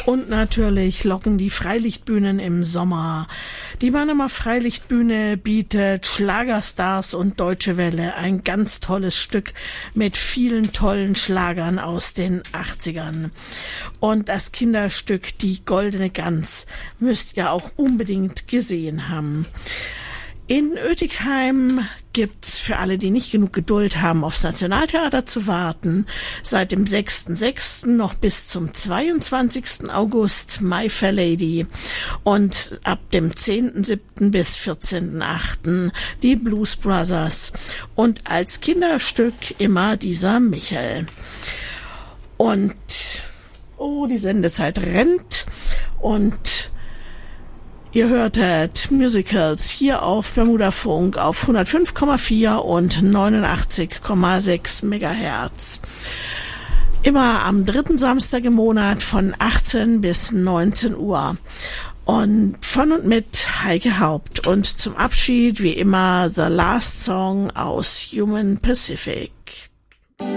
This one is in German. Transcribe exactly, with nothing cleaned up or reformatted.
Und natürlich locken die Freilichtbühnen im Sommer. Die Mannheimer Freilichtbühne bietet Schlagerstars und Deutsche Welle, ein ganz tolles Stück mit vielen tollen Schlagern aus den achtzigern. Und das Kinderstück Die Goldene Gans müsst ihr auch unbedingt gesehen haben. In Oetikheim gibt's für alle, die nicht genug Geduld haben, aufs Nationaltheater zu warten, seit dem sechsten sechsten noch bis zum zweiundzwanzigsten August My Fair Lady und ab dem zehnten siebten bis vierzehnten achten die Blues Brothers und als Kinderstück immer dieser Michel. Und oh, die Sendezeit rennt und ihr hörtet Musicals hier auf Bermuda Funk auf hundertfünf Komma vier und neunundachtzig Komma sechs Megahertz. Immer am dritten Samstag im Monat von achtzehn bis neunzehn Uhr. Und von und mit Heike Haupt. Und zum Abschied wie immer The Last Song aus Human Pacific.